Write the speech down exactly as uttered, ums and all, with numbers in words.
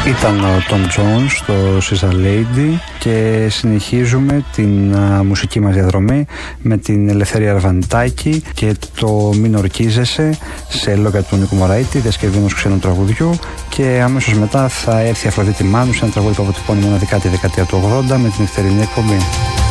Ήταν ο Tom Jones στο She's a Lady και συνεχίζουμε την α, μουσική μας διαδρομή με την Ελευθερία Αρβανιτάκη και το Μην Ορκίζεσαι σε λόγια του Νίκου Μωραήτη, διασκευή ενός ξένου τραγουδιού, και αμέσως μετά θα έρθει η Αφροδίτη Μάνου σε ένα τραγούδι που αποτυπώνει μοναδικά τη δεκαετία του ογδόντα με την νυχτερινή εκπομπή.